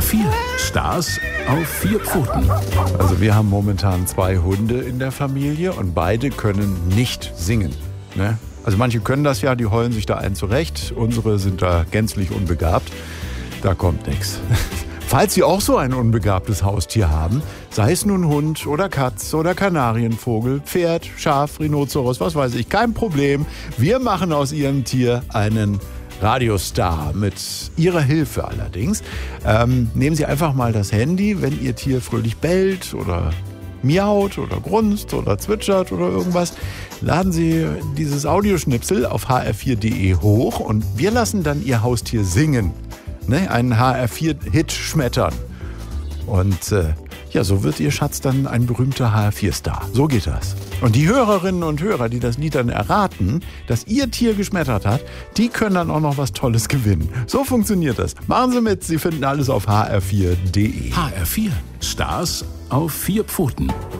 HR4, Stars auf 4 Pfoten. Also wir haben momentan 2 Hunde in der Familie und beide können nicht singen. Ne? Also manche können das ja, die heulen sich da einen zurecht. Unsere sind da gänzlich unbegabt. Da kommt nichts. Falls Sie auch so ein unbegabtes Haustier haben, sei es nun Hund oder Katz oder Kanarienvogel, Pferd, Schaf, Rhinoceros, was weiß ich, kein Problem. Wir machen aus Ihrem Tier einen Radiostar mit Ihrer Hilfe allerdings. Nehmen Sie einfach mal das Handy, wenn Ihr Tier fröhlich bellt oder miaut oder grunzt oder zwitschert oder irgendwas. Laden Sie dieses Audioschnipsel auf hr4.de hoch und wir lassen dann Ihr Haustier singen. Ne? Einen HR4-Hit schmettern. Und ja, so wird Ihr Schatz dann ein berühmter HR4-Star. So geht das. Und die Hörerinnen und Hörer, die das Lied dann erraten, dass Ihr Tier geschmettert hat, die können dann auch noch was Tolles gewinnen. So funktioniert das. Machen Sie mit, Sie finden alles auf hr4.de. HR4, Stars auf 4 Pfoten.